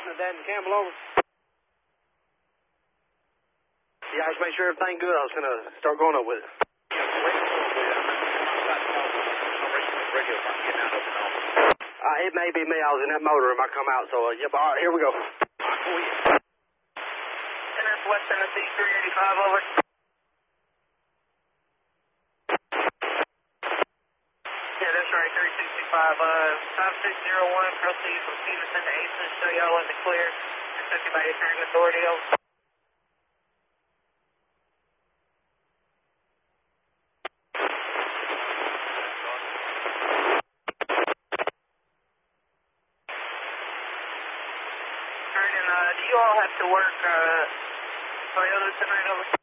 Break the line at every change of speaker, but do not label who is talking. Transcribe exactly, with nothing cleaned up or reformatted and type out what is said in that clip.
Lieutenant Dan Campbell, over. Yeah, just make sure everything good. I was going to start going up with it. Uh, it may be me. I was in that motor room. I come out, so, uh, yep, all right, here we go.
West Tennessee, three eighty-five, over. Yeah, that's right, three sixty-five. Uh, five six zero one, proceed from Stevenson to Aces, show y'all in the clear. Kentucky by your turn authority, over. Alright, and uh, do you all have to work, uh, Toyota tonight, over?